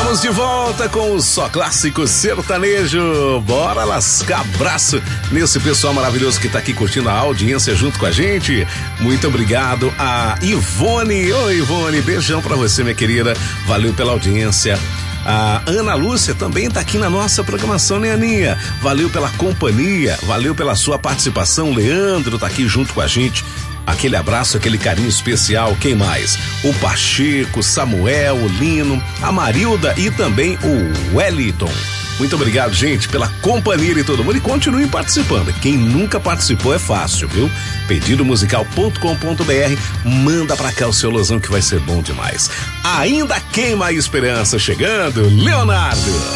Estamos de volta com o Só Clássico Sertanejo. Bora lascar abraço nesse pessoal maravilhoso que tá aqui curtindo a audiência junto com a gente. Muito obrigado a Ivone. Oi, Ivone, beijão pra você, minha querida. Valeu pela audiência. A Ana Lúcia também tá aqui na nossa programação, né, Aninha? Valeu pela companhia, valeu pela sua participação. Leandro tá aqui junto com a gente. Aquele abraço, aquele carinho especial. Quem mais? O Pacheco, Samuel, o Lino, a Marilda e também o Wellington. Muito obrigado, gente, pela companhia de todo mundo e continuem participando. Quem nunca participou é fácil, viu? Pedidomusical.com.br, manda pra cá o seu losão que vai ser bom demais. Ainda queima a esperança chegando, Leonardo.